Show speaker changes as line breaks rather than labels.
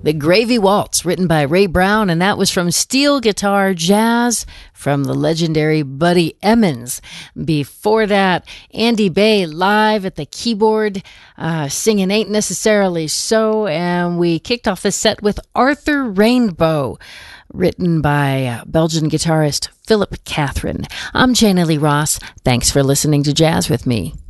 The Gravy Waltz, written by Ray Brown, and that was from Steel Guitar Jazz from the legendary Buddy Emmons. Before that, Andy Bay live at the keyboard, singing Ain't Necessarily So, and we kicked off the set with Arthur Rainbow, written by Belgian guitarist Philip Catherine. I'm Jana Lee Ross. Thanks for listening to Jazz with Me.